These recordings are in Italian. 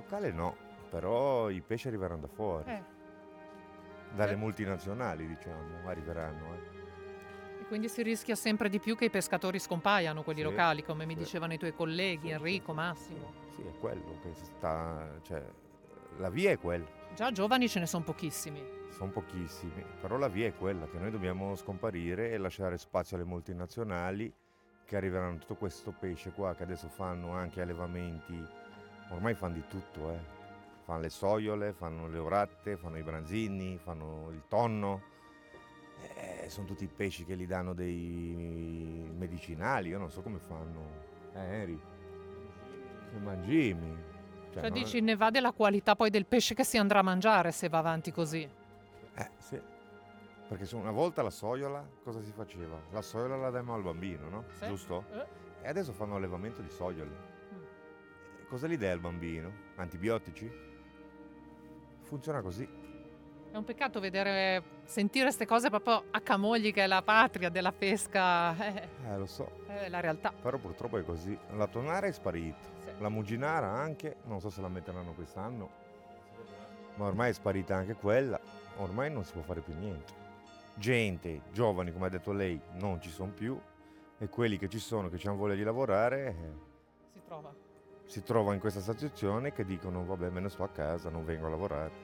locale no, però i pesci arriveranno da fuori, dalle Eh. multinazionali diciamo, arriveranno. E quindi si rischia sempre di più che i pescatori scompaiano, quelli Sì, locali, come mi sì. dicevano i tuoi colleghi, Sì, Enrico, sì, Massimo. sì, è quello che sta, cioè la via è quella, Già giovani ce ne sono pochissimi. sono pochissimi, però la via è quella che noi dobbiamo scomparire e lasciare spazio alle multinazionali che arriveranno tutto questo pesce qua che adesso fanno anche allevamenti, ormai fanno di tutto. Fanno le soiole, fanno le oratte, fanno i branzini, fanno il tonno. Sono tutti pesci che gli danno dei medicinali, io non so come fanno. Henry, i mangimi. Cioè, Cioè non dici, ne va della qualità poi del pesce che si andrà a mangiare se va avanti così. sì. Perché una volta la soiola, cosa si faceva? La soiola la diamo al bambino, no? Sì. Giusto? E adesso fanno allevamento di soiole. Cosa gli dai al bambino? Antibiotici? Funziona così. È un peccato sentire queste cose proprio a Camogli, che è la patria della pesca. Lo so. È la realtà. Però purtroppo è così. La tonara è sparita. Sì. La muginara anche, non so se la metteranno quest'anno. Ma ormai è sparita anche quella. Ormai non si può fare più niente. Gente, giovani, come ha detto lei, non ci sono più. E quelli che ci sono, che hanno voglia di lavorare, Si trova. si trovano in questa situazione che dicono vabbè, me ne sto a casa, non vengo a lavorare.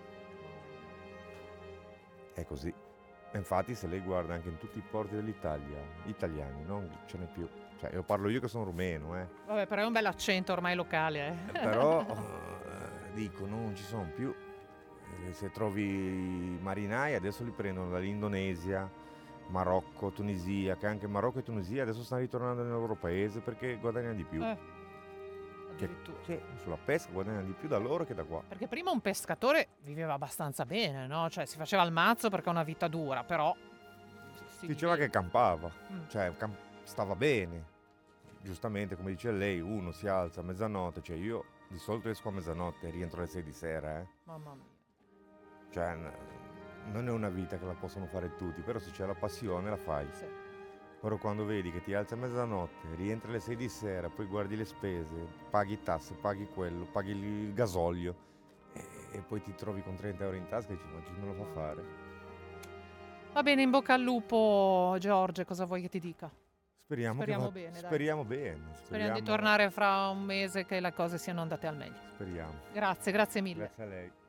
È così. E infatti se lei guarda anche in tutti i porti dell'Italia, italiani, non ce n'è più. Cioè, io parlo io che sono rumeno, Vabbè, però è un bel accento ormai locale. Però dico, non ci sono più. Se trovi i marinai adesso li prendono dall'Indonesia, Marocco, Tunisia, che anche Marocco e Tunisia adesso stanno ritornando nel loro paese perché guadagnano di più. Addirittura. Sì, sulla pesca guadagnano di più da loro che da qua. Perché prima un pescatore viveva abbastanza bene, no? Cioè si faceva il mazzo perché è una vita dura, però si Diceva vive. che campava, Mm. cioè stava bene. Giustamente, come dice lei, uno si alza a mezzanotte, cioè io di solito esco a mezzanotte e rientro alle 6 di sera, Mamma mia. Cioè, non è una vita che la possono fare tutti, però se c'è la passione la fai. Sì. Però quando vedi che ti alzi a mezzanotte, rientri alle 6 di sera, poi guardi le spese, paghi tasse, paghi quello, paghi il gasolio e poi ti trovi con 30 euro in tasca e dici ma chi me lo fa fare? Va bene, in bocca al lupo, Giorgio, cosa vuoi che ti dica? Speriamo bene, dai. Speriamo bene. Speriamo di tornare fra un mese che le cose siano andate al meglio. Speriamo. Grazie mille. Grazie a lei.